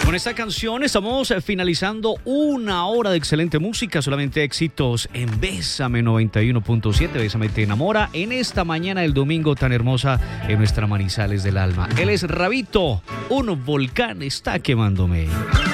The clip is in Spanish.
Con esta canción estamos finalizando una hora de excelente música, solamente éxitos en Bésame 91.7, Bésame te enamora, en esta mañana del domingo tan hermosa en nuestra Manizales del Alma. Él es Rabito, un volcán está quemándome.